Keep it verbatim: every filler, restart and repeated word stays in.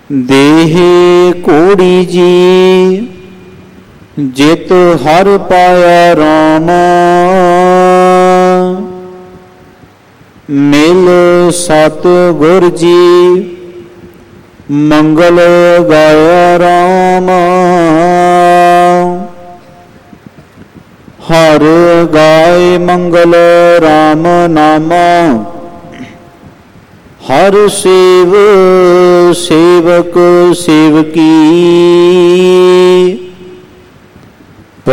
ਦੇਹੇ ਕੋੜੀ ਜੀ ਜਿਤ ਹਰ ਪਾਇਆ ਰਾਮ, ਮਿਲ ਸਤ ਗੁਰ ਜੀ ਮੰਗਲ ਗਾਇਆ ਰਾਮ। ਹਰ ਗਾਏ ਮੰਗਲ ਰਾਮ ਨਾਮਾ, ਹਰ ਸੇਵ ਸੇਵਕ ਸੇਵਕੀ।